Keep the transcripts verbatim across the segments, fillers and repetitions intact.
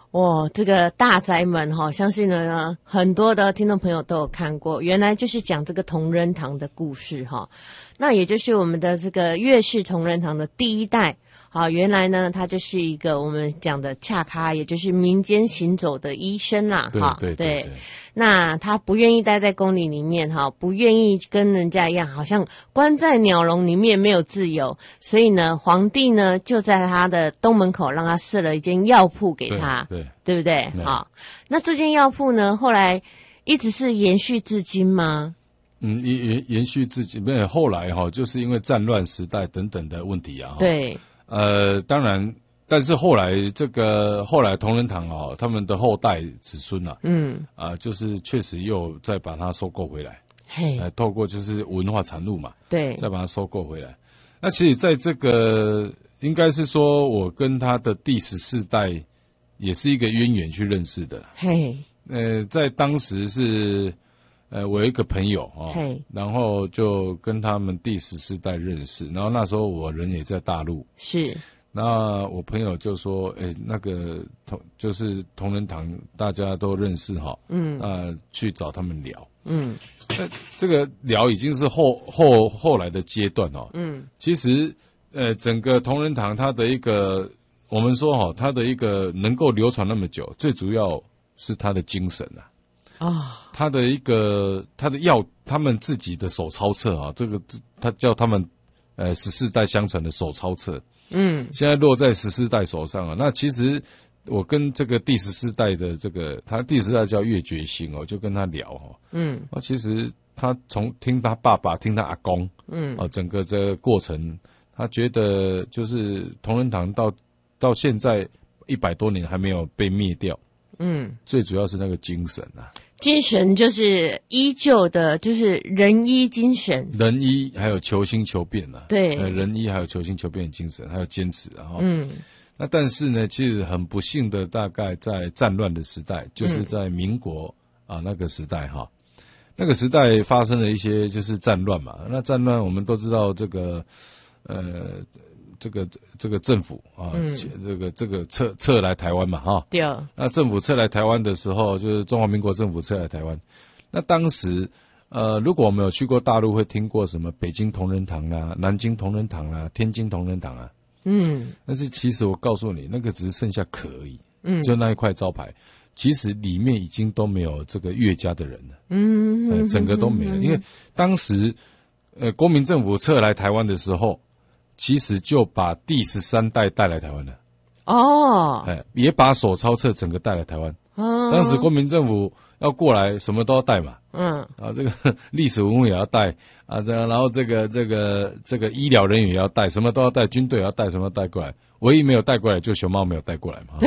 哇，这个大宅门哈，相信呢很多的听众朋友都有看过，原来就是讲这个同仁堂的故事哈。那也就是我们的这个岳氏同仁堂的第一代。好，原来呢，他就是一个我们讲的恰咖，也就是民间行走的医生啦。 对哈， 对 对, 对。 那他不愿意待在宫里里面，哈，不愿意跟人家一样，好像关在鸟笼里面没有自由。所以呢，皇帝呢就在他的东门口让他设了一间药铺给他， 对， 对, 对不对？ 对好，那这间药铺呢，后来一直是延续至今吗？ 嗯，延延延续至今，没有后来哈，就是因为战乱时代等等的问题啊。 对。 呃，当然，但是后来这个后来同仁堂哦，他们的后代子孙啊，嗯，啊、呃，就是确实又再把它收购回来，嘿，呃，透过就是文化产物嘛， 对， 再把它收购回来。那其实在这个应该是说我跟他的第十四代也是一个渊源去认识的，嘿，呃，在当时是。呃，我有一个朋友哦，然后就跟他们第十四代认识，然后那时候我人也在大陆，是，那我朋友就说，哎，那个同就是同仁堂大家都认识哈，嗯，呃，去找他们聊，嗯，那这个聊已经是后后后来的阶段哦，嗯，其实呃，整个同仁堂它的一个，我们说哈，它的一个能够流传那么久，最主要是它的精神啊。啊、哦，他的一个他的药，他们自己的手抄册啊，这个他叫他们呃十四代相传的手抄册，嗯，现在落在十四代手上啊。那其实我跟这个第十四代的这个，他第十四代叫岳觉兴哦，就跟他聊哦，嗯，啊，其实他从听他爸爸，听他阿公，嗯，啊，整个这个过程，他觉得就是同仁堂到到现在一百多年还没有被灭掉，嗯，最主要是那个精神啊。 精神就是依旧的，就是仁医精神， 仁医还有求新求变啊， 对， 呃，仁医还有求新求变的精神，还有坚持啊。嗯，那但是呢，其实很不幸的，大概在战乱的时代，就是在民国、嗯、啊那个时代哈，那个时代发生了一些就是战乱嘛。那战乱我们都知道，这个呃。这个这个政府啊，嗯、这个这个撤撤来台湾嘛，哈，对。那政府撤来台湾的时候，就是中华民国政府撤来台湾。那当时，呃，如果我们有去过大陆，会听过什么北京同仁堂啦、南京同仁堂啦、天津同仁堂啊，嗯。但是其实我告诉你，那个只是剩下壳而已，嗯，就那一块招牌，其实里面已经都没有这个岳家的人了，嗯，呃、整个都没了，因为当时，呃，国民政府撤来台湾的时候。其实就把第十三代带来台湾了，哦，哎，也把手抄册整个带来台湾。哦，当时国民政府要过来，什么都要带嘛，嗯，啊，这个历史文物也要带啊，这然后这个这个这个医疗人员也要带，什么都要带，军队也要带，什么都带过来，唯一没有带过来就熊猫没有带过来嘛。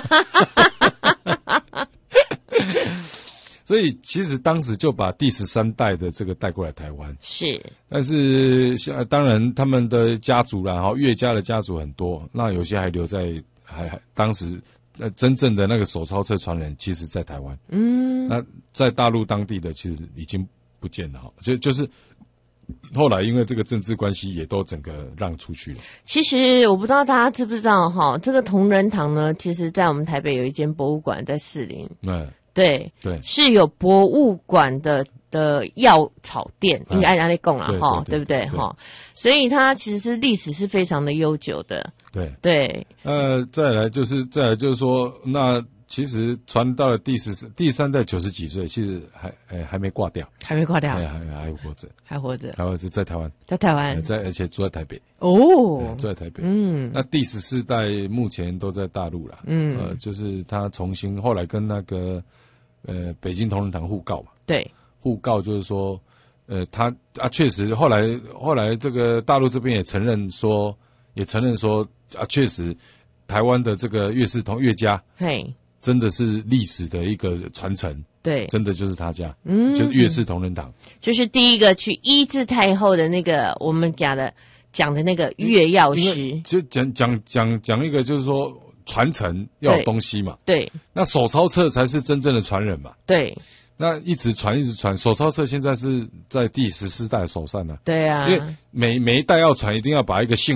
所以其实当时就把第十三代的这个带过来台湾，是，但是当然他们的家族啦，哈，岳家的家族很多，那有些还留在还还当时呃真正的那个手抄册传人，其实在台湾，嗯，那在大陆当地的其实已经不见了哈，就就是后来因为这个政治关系，也都整个让出去了。 其实我不知道大家知不知道哈，这个同仁堂呢，其实在我们台北有一间博物馆在士林，嗯。对对，是有博物馆的的药草店，应该按那里供了哈，对不对哈？所以它其实是历史是非常的悠久的。对对， 呃，再来就是再来就是说，那其实传到了第十第三代九十几岁，其实还哎还没挂掉， 还没挂掉， 还还还活着， 还活着， 还活着在台湾， 在台湾， 在而且住在台北哦， 住在台北。嗯，那第十四代目前都在大陆了，嗯，呃，就是他重新后来跟那个。呃，北京同仁堂互告嘛，对，互告就是说，呃，他啊，确实后来后来这个大陆这边也承认说，也承认说啊，确实台湾的这个岳氏同岳家，嘿，真的是历史的一个传承，对，真的就是他家，嗯，就是岳氏同仁堂， 就是第一个去医治太后的那个我们讲的讲的那个岳药师， 就讲讲讲讲一个就是说。传承要有东西嘛， 对， 那手抄册才是真正的传人嘛， 对， 那一直传一直传，手抄册现在是在第十四代手上呢， 对啊， 因为每每一代要传，一定要把一个信物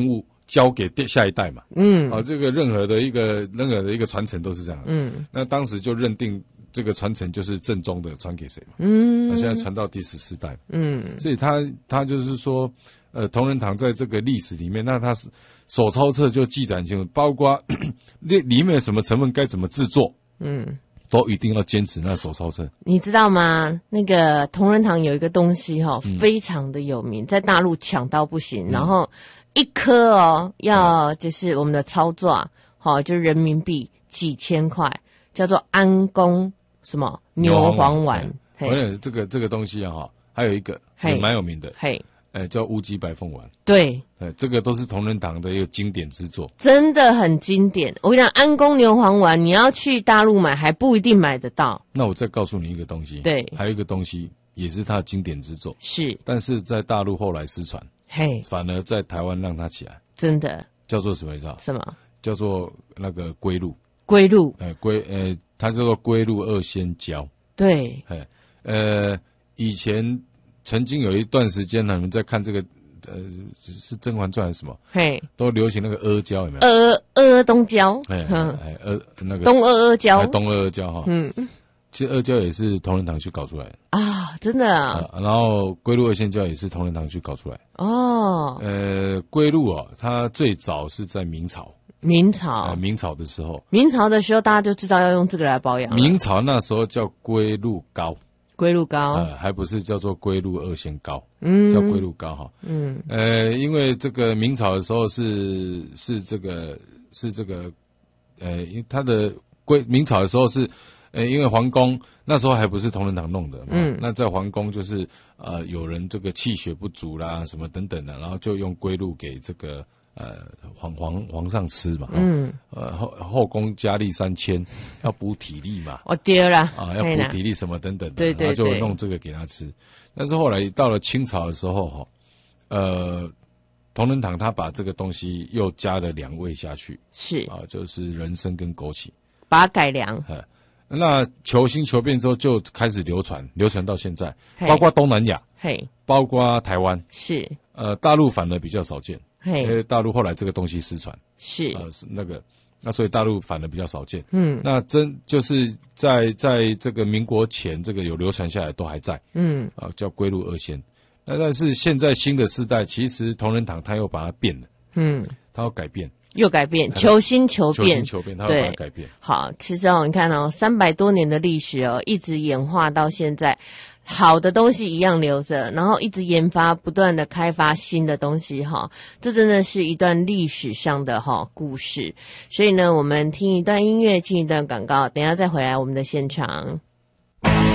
交给下一代嘛。嗯，啊，这个任何的一个任何的一个传承都是这样。嗯，那当时就认定这个传承就是正宗的，传给谁嘛。嗯，那现在传到第十四代。嗯，所以他他就是说，呃，同仁堂在这个历史里面，那他是手抄册就记载清楚，包括里里面什么成分该怎么制作。嗯。都一定要坚持那手抄册， 你知道吗？那个同仁堂有一个东西哈、哦嗯，非常的有名，在大陆抢到不行。嗯、然后一颗哦，要就是我们的操作，好、哦，就是人民币几千块，叫做安宫什么牛黄丸。 而且这个这个东西啊哈，还有一个也蛮有名的，嘿。哎，叫乌鸡白凤丸。对，哎，这个都是同仁堂的一个经典之作， 真的很经典。我跟你讲，安宫牛黄丸，你要去大陆买还不一定买得到。 那我再告诉你一个东西，对，还有一个东西也是他的经典之作，是，但是在大陆后来失传，嘿，反而在台湾让它起来， 真的叫做什么？你知道？什么？叫做那个龟鹿。 龟鹿， 哎，龟，呃，它叫做龟鹿二仙胶。 对， 哎，呃，以前。曾经有一段时间，你们在看这个，呃，是《甄嬛传》还是什么？嘿，都流行那个阿胶，有没有？ 阿阿东胶， 哎哎，阿那个东阿阿胶， 东阿阿胶哈。嗯，其实阿胶也是同仁堂去搞出来的啊，真的啊。 然后龟鹿二仙胶也是同仁堂去搞出来。哦，呃，龟鹿啊，它最早是在明朝。 明朝， 呃，明朝的时候， 明朝的时候大家就知道要用这个来保养。 明朝那时候叫龟鹿膏。 龟鹿膏， 呃，还不是叫做龟鹿二仙膏，嗯，叫龟鹿膏哈，嗯，呃，因为这个明朝的时候是是这个是这个，呃，因它的龟明朝的时候是，呃，因为皇宫那时候还不是同仁堂弄的，嗯，那在皇宫就是呃有人这个气血不足啦什么等等的，然后就用龟鹿给这个。呃，皇皇皇上吃嘛，嗯，呃后后宫佳丽三千，要补体力嘛， 我丢了啊，要补体力什么等等的，对对对，然后就弄这个给他吃。但是后来到了清朝的时候，哈，呃，同仁堂他把这个东西又加了两味下去，是啊，就是人参跟枸杞， 把它改良。 呃，那求新求变之后就开始流传，流传到现在，包括东南亚，嘿，包括台湾，是，呃，大陆反而比较少见。因为大陆后来这个东西失传，是呃是那个，那所以大陆反而比较少见。嗯，那真就是在在这个民国前，这个有流传下来都还在。嗯，啊叫龟鹿二仙。那但是现在新的世代，其实同仁堂他又把它变了。嗯，他要改变， 又改变，求新求变，求新求变，他要把它改变。 好，其实哦，你看哦，三百多年的历史哦，一直演化到现在。好的东西一样留着，然后一直研发，不断的开发新的东西哈，这真的是一段历史上的哈故事。所以呢，我们听一段音乐，进一段广告，等一下再回来我们的现场。